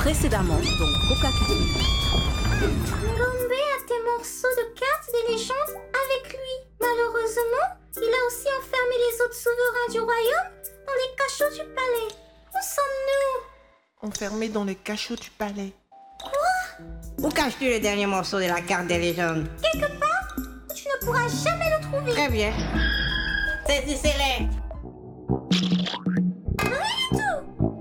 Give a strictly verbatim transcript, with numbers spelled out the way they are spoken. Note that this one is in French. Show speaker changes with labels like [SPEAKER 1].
[SPEAKER 1] Précédemment, dans Coca-Cola.
[SPEAKER 2] Ngombe a tes morceaux de cartes des légendes avec lui. Malheureusement, il a aussi enfermé les autres souverains du royaume dans les cachots du palais. Où sommes-nous?
[SPEAKER 3] Enfermé dans les cachots du palais.
[SPEAKER 2] Quoi?
[SPEAKER 4] Où caches-tu le dernier morceau de la carte des légendes?
[SPEAKER 2] Quelque part où tu ne pourras jamais le trouver.
[SPEAKER 4] Très bien. Saisissez-les.